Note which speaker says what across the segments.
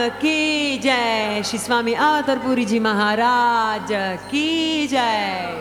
Speaker 1: की जय, श्री स्वामी अवतारपुरी जी महाराज की जय.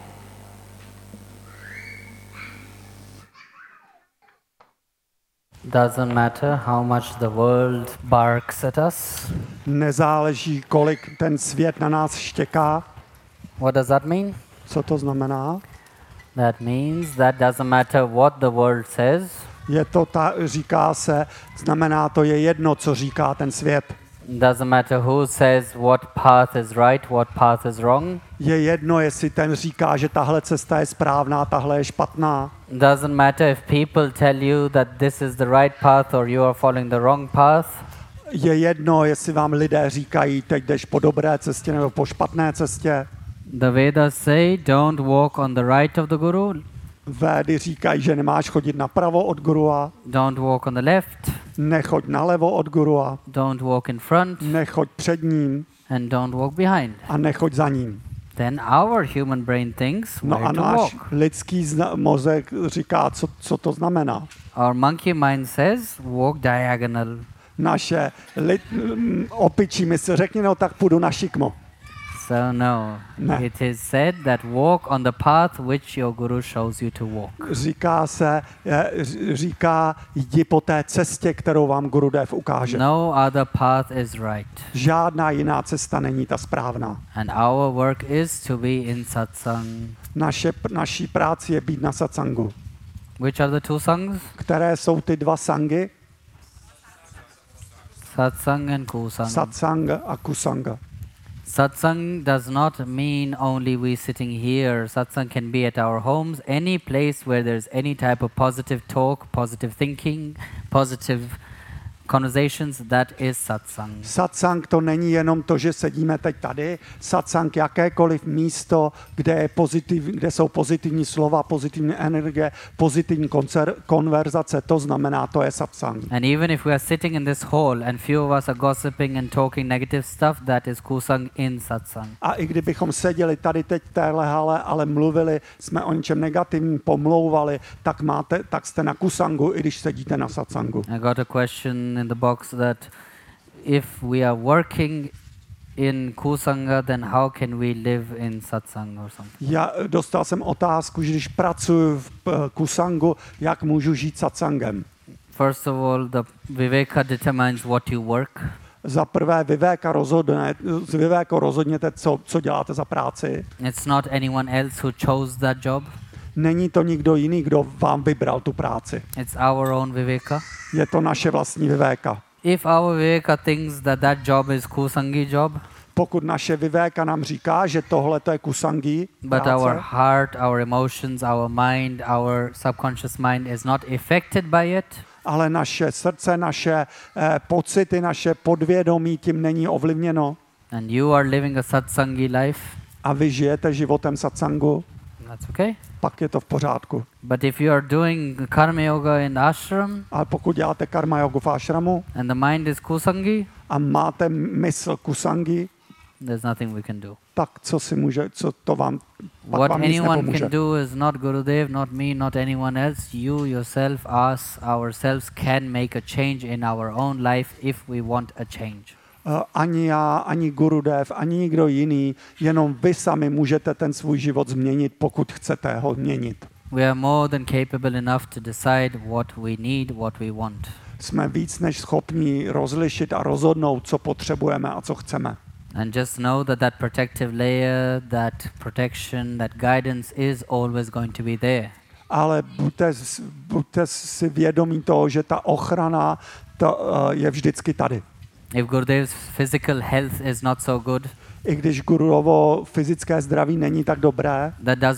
Speaker 2: Doesn't matter how much the world barks at us.
Speaker 3: Nezáleží, kolik ten svět na nás štěká.
Speaker 2: What does that mean?
Speaker 3: Co to znamená?
Speaker 2: That means that doesn't matter what the world says.
Speaker 3: Říká se, znamená to je jedno, co říká ten svět.
Speaker 2: Doesn't matter who says what path is right, what path is wrong.
Speaker 3: Je jedno, jestli ten říká, že tahle cesta je správná, tahle je špatná.
Speaker 2: Doesn't matter if people tell you that this is the right path or you are following the wrong path.
Speaker 3: Je jedno, jestli vám lidé říkají, teď jdeš po dobré cestě nebo po špatné cestě.
Speaker 2: The Vedas say don't walk on the right of the Guru.
Speaker 3: Védy říkají, že nemáš chodit napravo od gurua.
Speaker 2: Don't walk on the left.
Speaker 3: Nechoď nalevo od gurua.
Speaker 2: Don't walk in front.
Speaker 3: Nechoď před ním.
Speaker 2: And don't walk behind.
Speaker 3: A nechoď za ním.
Speaker 2: Then our human brain thinks
Speaker 3: No
Speaker 2: where
Speaker 3: a
Speaker 2: to
Speaker 3: náš
Speaker 2: walk.
Speaker 3: lidský mozek říká, co to znamená.
Speaker 2: Our monkey mind says walk diagonal.
Speaker 3: Naše opičí mysl řekne, no tak půjdu na šikmo.
Speaker 2: So no,
Speaker 3: Ne.
Speaker 2: it is said that walk on the path which your guru shows you to walk.
Speaker 3: Říká, jdi po té cestě, kterou vám Gurudev ukáže.
Speaker 2: No other path is right.
Speaker 3: Žádná jiná cesta není ta správná.
Speaker 2: And our work is to be in satsang.
Speaker 3: Naší práci je být na satsangu.
Speaker 2: Which are the two sangs?
Speaker 3: Které jsou ty dva sangy?
Speaker 2: Satsang and kusang.
Speaker 3: Satsang a kusanga.
Speaker 2: Satsang does not mean only we sitting here. Satsang can be at our homes, any place where there's any type of positive talk, positive thinking, positive conversations, that is satsang.
Speaker 3: Satsang to není jenom to, že sedíme teď tady. Satsang jakékoliv místo, kde jsou pozitivní slova, pozitivní energie, pozitivní konverzace, to znamená, to je satsang.
Speaker 2: And even if we are sitting in this hall and few of us are gossiping and talking negative stuff, that is kusang in satsang.
Speaker 3: A i kdybychom seděli tady teď v téhle hale, ale mluvili jsme o něčem negativním, pomlouvali, tak jste na kusangu, i když sedíte na satsangu.
Speaker 2: I got a question in the box that if we are working in kusanga, then how can we live in satsang or something?
Speaker 3: Já dostal jsem otázku, že když pracuji v kusangu, jak můžu žít satsangem.
Speaker 2: First of all, the viveka determines what you work.
Speaker 3: Za prvé rozhodněte, co děláte za práci.
Speaker 2: It's not anyone else who chose that job.
Speaker 3: Není to nikdo jiný, kdo vám vybral tu práci.
Speaker 2: It's our own viveka.
Speaker 3: Je to naše vlastní vivéka.
Speaker 2: If our viveka thinks that that job is kusangi job,
Speaker 3: Pokud naše vivéka nám říká, že tohle to je kusangi
Speaker 2: but
Speaker 3: práce,
Speaker 2: our heart, our emotions, our mind, our subconscious mind is not affected by it,
Speaker 3: ale naše srdce, naše pocity, naše podvědomí tím není ovlivněno
Speaker 2: and you are living a satsangi life,
Speaker 3: a vy žijete životem satsangu,
Speaker 2: that's okay.
Speaker 3: pak je to v pořádku.
Speaker 2: But if you are doing karma yoga in ashram
Speaker 3: Ale pokud děláte karma jogu v ashramu
Speaker 2: and the mind is kusangi,
Speaker 3: a máte mysl kusangi,
Speaker 2: there's nothing we can do.
Speaker 3: tak co to vám, pak
Speaker 2: What
Speaker 3: vám nic
Speaker 2: anyone
Speaker 3: nepomůže.
Speaker 2: can do is not Gurudev, not me, not anyone else. You yourself, us, ourselves can make a change in our own life if we want a change.
Speaker 3: Ani já, ani Gurudev, ani nikdo jiný, jenom vy sami můžete ten svůj život změnit, pokud chcete ho změnit.
Speaker 2: We are more than capable enough to decide what we need, what we want.
Speaker 3: Jsme víc než schopní rozlišit a rozhodnout, co potřebujeme a co chceme.
Speaker 2: And just know that that protective layer, that protection, that guidance is always going to be there.
Speaker 3: Ale buďte si vědomí toho, že ta ochrana je vždycky tady.
Speaker 2: If Gurudev's physical health is not so good,
Speaker 3: I když Guruovo fyzické zdraví není tak dobré,
Speaker 2: that